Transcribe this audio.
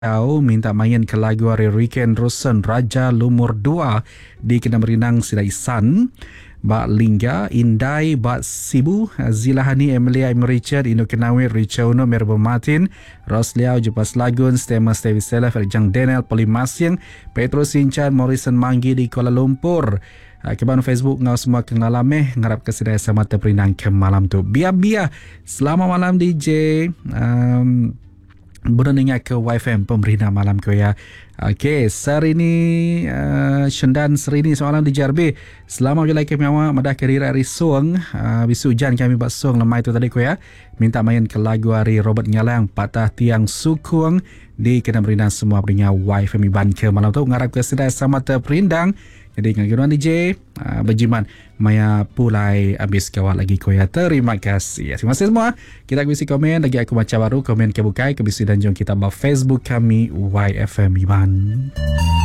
minta main ke lagu hari Weekend Rosen Raja Lumur 2 di Kena Merinang Sidaisan. Bak Lingga, Indai, Bak Sibu, Zilahani, Emilia, Richard, Indo Kenawi, Richono, Merbo Martin, Rosliao, Jupas Lagun, Stema, Stevi Selef, Jang Daniel, Polimasiang, Petro Sinchan, Morrison Manggi di Kuala Lumpur. Keban Facebook ngau semua kengalameh ngarap kesedaya sama terperinang ke malam tu. Biar-biar. Selamat malam DJ. Bukan ingat ke YFM pemerintah malam ke ya. Okey, sehari ini Syendan seri ini soalan di JRB. Selama je kami awak madah kerira hari suang, bisu hujan kami buat suang lemai tu tadi ko ya. Minta main ke lagu hari Robert Ngalang Patah Tiang Sukung di Kena Merinang semua berinya YFM Iban ke malam tu ngarap ke sedaya sama terperindang. Jadi ngagiruan DJ berjiman maya pulai habis kawal lagi ko ya. Terima kasih. Terima kasih semua. Kita bisi komen lagi aku baca baru komen ke bukai ke bisi dan jom kita ba Facebook kami YFM Iban.